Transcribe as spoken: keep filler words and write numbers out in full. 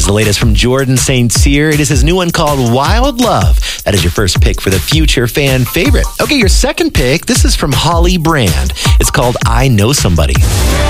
the latest from Jordan Saint Cyr. It is his new one called Wild Love. That is your first pick for the future fan favorite. Okay, your second pick, this is from Holly Brand. It's called I Know Somebody.